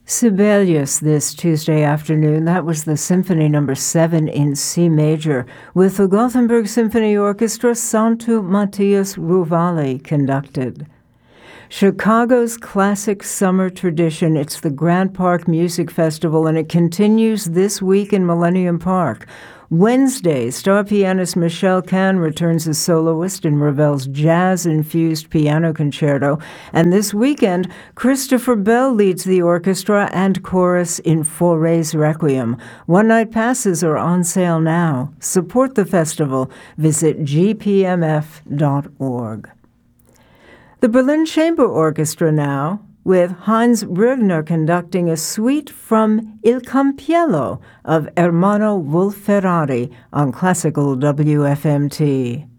Sibelius this Tuesday afternoon. That was the Symphony No. 7 in C major, with the Gothenburg Symphony Orchestra. Santu Matthias Ruvali conducted. Chicago's classic summer tradition. It's the Grant Park Music Festival, and it continues this week in Millennium Park. Wednesday, star pianist Michelle Kahn returns as soloist in Ravel's jazz-infused piano concerto. And this weekend, Christopher Bell leads the orchestra and chorus in Fauré's Requiem. One-night passes are on sale now. Support the festival. Visit gpmf.org. The Berlin Chamber Orchestra now, with Heinz Brugner conducting a suite from Il Campiello of Ermanno Wolf-Ferrari on classical WFMT.